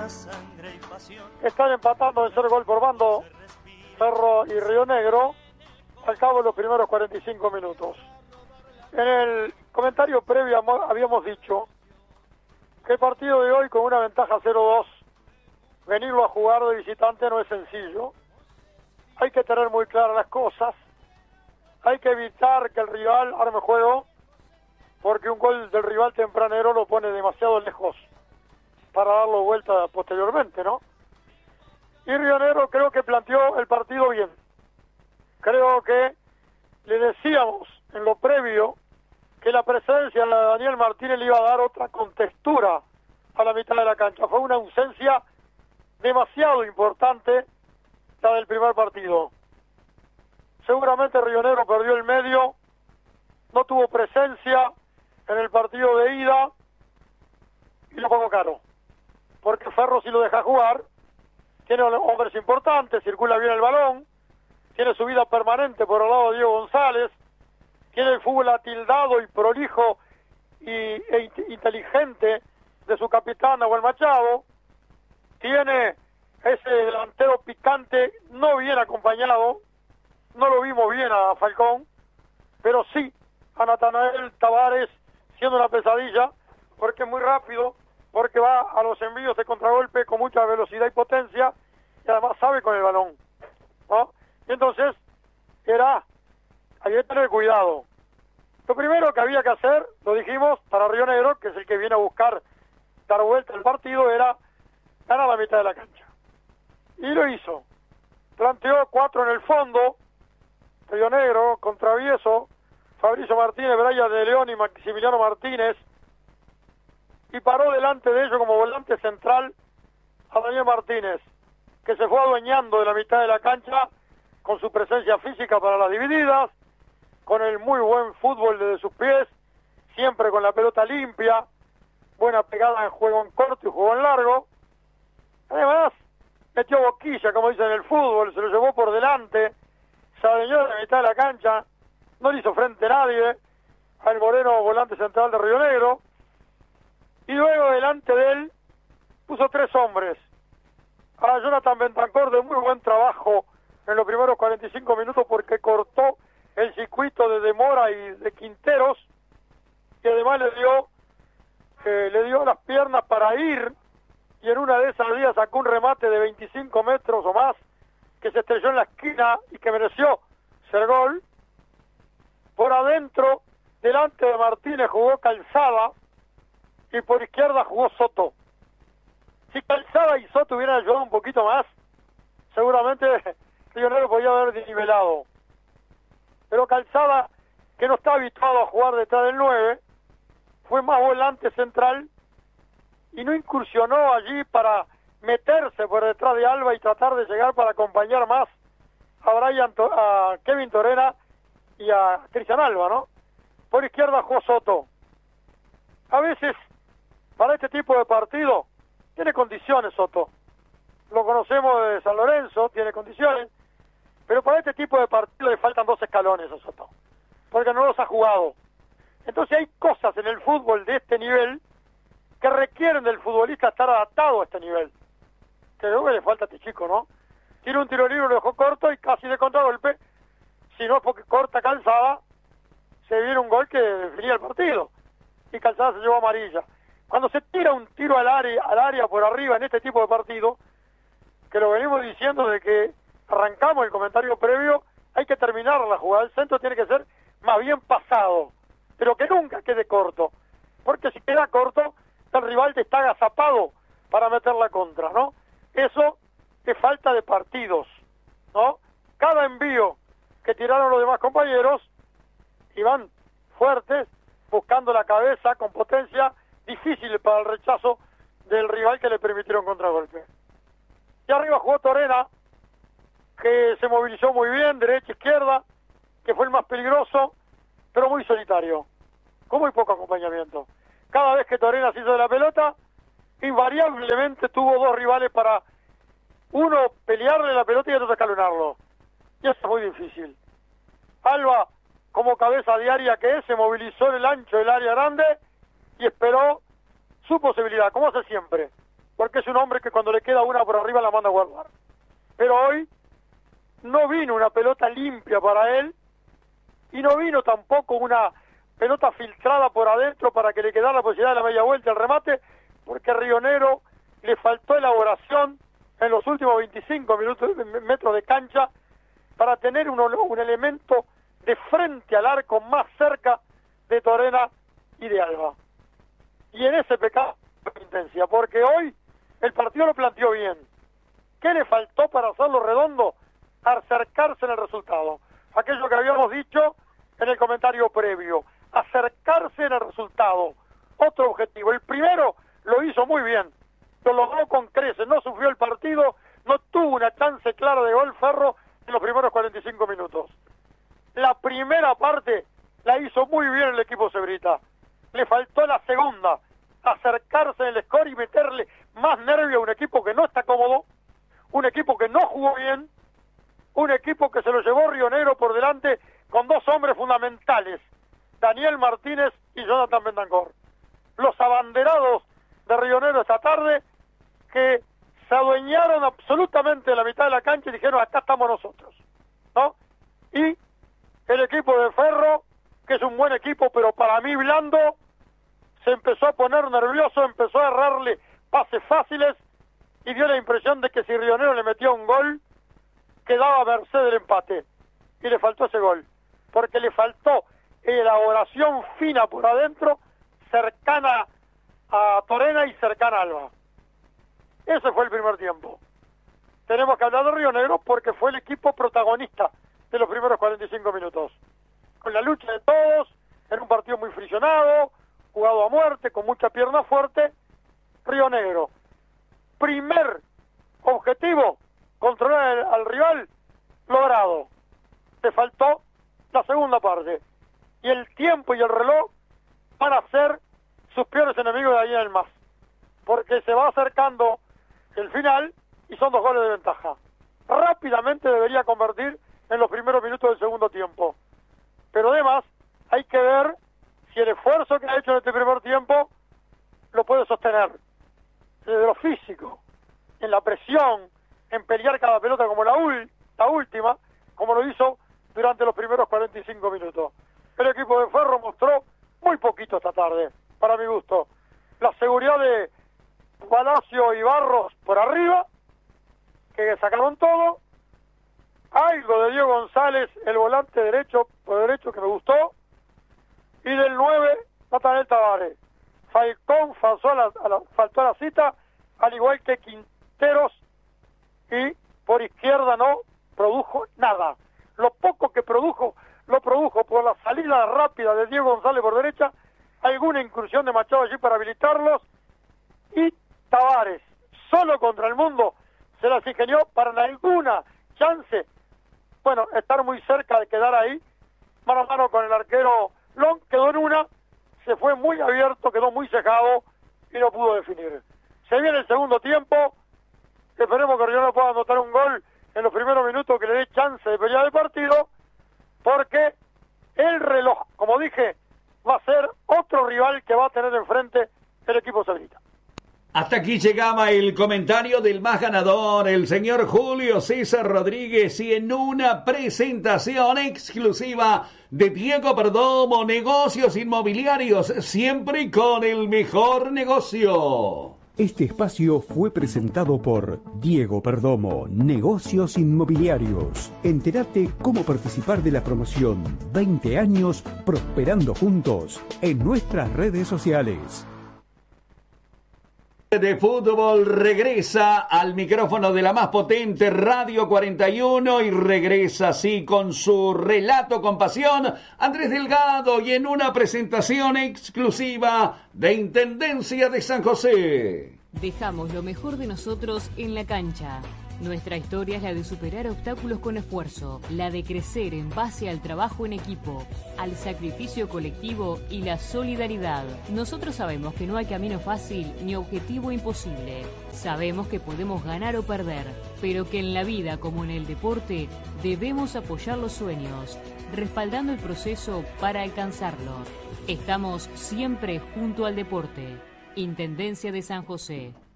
Están empatando en 0 gol por bando Ferro y Río Negro al cabo de los primeros 45 minutos. En el comentario previo habíamos dicho que el partido de hoy, con una ventaja 0-2, venirlo a jugar de visitante no es sencillo. Hay que tener muy claras las cosas, hay que evitar que el rival arme juego, porque un gol del rival tempranero lo pone demasiado lejos para darlo vuelta posteriormente, ¿no? Y Río Negro creo que planteó el partido bien. Creo que le decíamos en lo previo que la presencia de Daniel Martínez le iba a dar otra contextura a la mitad de la cancha. Fue una ausencia demasiado importante la del primer partido. Seguramente Río Negro perdió el medio, no tuvo presencia en el partido de ida y lo pagó caro. Porque Ferro, si lo deja jugar, tiene hombres importantes, circula bien el balón, tiene su vida permanente por el lado de Diego González, tiene el fútbol atildado y prolijo e inteligente de su capitán Nahuel Machado, tiene ese delantero picante no bien acompañado, no lo vimos bien a Falcón, pero sí a Natanael Tavares siendo una pesadilla, porque es muy rápido, porque va a los envíos de contragolpe con mucha velocidad y potencia, y además sabe con el balón, ¿no? Y entonces había que tener cuidado. Lo primero que había que hacer, lo dijimos, para Río Negro, que es el que viene a buscar dar vuelta el partido, era ganar la mitad de la cancha. Y lo hizo. Planteó 4 en el fondo, Río Negro, con Travieso, Fabricio Martínez, Brian de León y Maximiliano Martínez, y paró delante de ellos como volante central a Daniel Martínez, que se fue adueñando de la mitad de la cancha con su presencia física para las divididas, con el muy buen fútbol desde sus pies, siempre con la pelota limpia, buena pegada en juego en corto y juego en largo. Además, metió boquilla, como dicen en el fútbol, se lo llevó por delante, se adueñó de la mitad de la cancha, no le hizo frente a nadie, al Moreno, volante central de Río Negro, y luego delante de él puso 3 hombres. A Jonathan Bentancor, de muy buen trabajo en los primeros 45 minutos, porque cortó el circuito de Demora y de Quinteros, y además le dio las piernas para ir, y en una de esas días sacó un remate de 25 metros o más, que se estrelló en la esquina y que mereció ser gol. Por adentro, delante de Martínez jugó Calzada, y por izquierda jugó Soto. Si Calzada y Soto hubieran ayudado un poquito más, seguramente Río Negro podía haber desnivelado. Pero Calzada, que no está habituado a jugar detrás del 9, fue más volante central y no incursionó allí para meterse por detrás de Alba y tratar de llegar para acompañar más a Kevin Torena y a Cristian Alba, ¿no? Por izquierda jugó Soto. A veces, para este tipo de partido, tiene condiciones Soto. Lo conocemos de San Lorenzo, tiene condiciones, pero para este tipo de partido le faltan 2 escalones a Soto, porque no los ha jugado. Entonces hay cosas en el fútbol de este nivel que requieren del futbolista estar adaptado a este nivel. Que luego le falta a este chico, ¿no? Tiene un tiro libre, lo dejó corto y casi de contragolpe. Si no es porque corta Calzada, se viene un gol que definía el partido. Y Calzada se llevó amarilla. Cuando se tira un tiro al área por arriba en este tipo de partido, que lo venimos diciendo de que arrancamos el comentario previo, hay que terminar la jugada. El centro tiene que ser más bien pasado, pero que nunca quede corto. Porque si queda corto, el rival te está agazapado para meter la contra, ¿no? Eso es falta de partidos, ¿no? Cada envío que tiraron los demás compañeros iban fuertes, buscando la cabeza con potencia, difícil para el rechazo del rival que le permitieron contragolpe. Y arriba jugó Torena, que se movilizó muy bien, derecha, izquierda, que fue el más peligroso, pero muy solitario, con muy poco acompañamiento. Cada vez que Torena se hizo de la pelota, invariablemente tuvo 2 rivales para uno pelearle la pelota y otro escalonarlo. Y eso es muy difícil. Alba, como cabeza diaria que es, se movilizó en el ancho del área grande y esperó su posibilidad, como hace siempre. porque es un hombre que cuando le queda una por arriba la manda a guardar. Pero hoy no vino una pelota limpia para él, y no vino tampoco una pelota filtrada por adentro para que le quedara la posibilidad de la media vuelta, el remate, porque a Río Negro le faltó elaboración en los últimos 25 metros de cancha para tener un elemento de frente al arco más cerca de Torena y de Alba. Y en ese pecado de intensidad, porque hoy el partido lo planteó bien. ¿Qué le faltó para hacerlo redondo? Acercarse en el resultado. Aquello que habíamos dicho en el comentario previo, acercarse en el resultado. Otro objetivo. El primero lo hizo muy bien, lo logró con creces, no sufrió el partido, no tuvo una chance clara de gol Ferro en los primeros 45 minutos. La primera parte la hizo muy bien el equipo cebrita. Le faltó la segunda, acercarse en el score y meterle más nervio a un equipo que no está cómodo, un equipo que no jugó bien, un equipo que se lo llevó Río Negro por delante con dos hombres fundamentales, Daniel Martínez y Jonathan Bentancor. Los abanderados de Río Negro esta tarde, que se adueñaron absolutamente de la mitad de la cancha y dijeron, acá estamos nosotros, ¿no? Y el equipo de Ferro, que es un buen equipo, pero para mí blando, se empezó a poner nervioso, empezó a errarle pases fáciles y dio la impresión de que si Río Negro le metía un gol, quedaba a merced del empate. Y le faltó ese gol, porque le faltó elaboración fina por adentro, cercana a Torena y cercana a Alba. Ese fue el primer tiempo. Tenemos que hablar de Río Negro porque fue el equipo protagonista de los primeros 45 minutos. Con la lucha de todos, en un partido muy friccionado, jugado a muerte, con mucha pierna fuerte, Río Negro. Primer objetivo, controlar al rival, logrado. Le faltó la segunda parte. Y el tiempo y el reloj van a ser sus peores enemigos de ahí en el más. Porque se va acercando el final y son 2 goles de ventaja. Rápidamente debería convertir en los primeros minutos del segundo tiempo. Pero además hay que ver si el esfuerzo que ha hecho en este primer tiempo lo puede sostener. Desde lo físico, en la presión, en pelear cada pelota como la última, como lo hizo durante los primeros 45 minutos. El equipo de Ferro mostró muy poquito esta tarde, para mi gusto. La seguridad de Palacio y Barros por arriba, que sacaron todo. Algo de Diego González, el volante derecho por derecho, que me gustó. Y del 9, Nathanael Tavares. Falcón faltó a la cita, al igual que Quinteros, y por izquierda no produjo nada. Lo poco que produjo, lo produjo por la salida rápida de Diego González por derecha, alguna incursión de Machado allí para habilitarlos, y Tavares, solo contra el mundo, se las ingenió para en alguna chance, bueno, estar muy cerca de quedar ahí, mano a mano con el arquero Long, quedó en una, se fue muy abierto, quedó muy cejado y no pudo definir. Se viene el segundo tiempo, esperemos que Río no pueda anotar un gol en los primeros minutos que le dé chance de pelear el partido, porque el reloj, como dije, va a ser otro rival que va a tener enfrente el equipo cebrita. Hasta aquí llegaba el comentario del más ganador, el señor Julio César Rodríguez, y en una presentación exclusiva de Diego Perdomo, Negocios Inmobiliarios, siempre con el mejor negocio. Este espacio fue presentado por Diego Perdomo, Negocios Inmobiliarios. Entérate cómo participar de la promoción 20 años prosperando juntos en nuestras redes sociales. De fútbol regresa al micrófono de la más potente Radio 41 y regresa así con su relato con pasión Andrés Delgado y en una presentación exclusiva de Intendencia de San José. Dejamos lo mejor de nosotros en la cancha. Nuestra historia es la de superar obstáculos con esfuerzo, la de crecer en base al trabajo en equipo, al sacrificio colectivo y la solidaridad. Nosotros sabemos que no hay camino fácil ni objetivo imposible. Sabemos que podemos ganar o perder, pero que en la vida como en el deporte debemos apoyar los sueños, respaldando el proceso para alcanzarlo. Estamos siempre junto al deporte. Intendencia de San José.